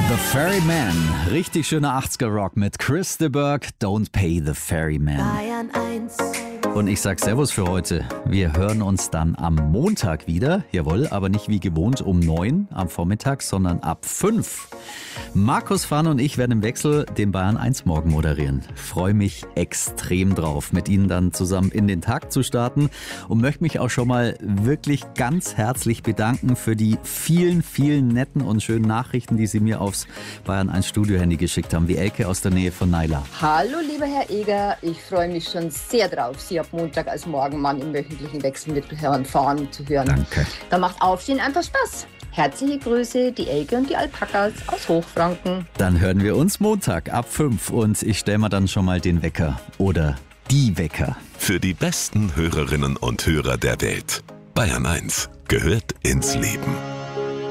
The Ferryman, richtig schöner 80er-Rock mit Chris de Burgh, Don't Pay the Ferryman. Bayern 1. Und ich sag Servus für heute. Wir hören uns dann am Montag wieder, jawohl, aber nicht wie gewohnt um 9 am Vormittag, sondern ab 5. Markus Fahn und ich werden im Wechsel den Bayern 1 Morgen moderieren. Freue mich extrem drauf, mit Ihnen dann zusammen in den Tag zu starten und möchte mich auch schon mal wirklich ganz herzlich bedanken für die vielen, vielen netten und schönen Nachrichten, die Sie mir aufs Bayern 1 Studio-Handy geschickt haben. Wie Elke aus der Nähe von Naila. Hallo lieber Herr Eger, ich freue mich schon sehr drauf, Sie ab Montag als Morgenmann im wöchentlichen Wechsel mit Herrn Fahn zu hören. Danke. Da macht Aufstehen einfach Spaß. Herzliche Grüße, die Elke und die Alpakas aus Hochfranken. Dann hören wir uns Montag ab 5 und ich stelle mir dann schon mal den Wecker oder die Wecker. Für die besten Hörerinnen und Hörer der Welt. Bayern 1 gehört ins Leben.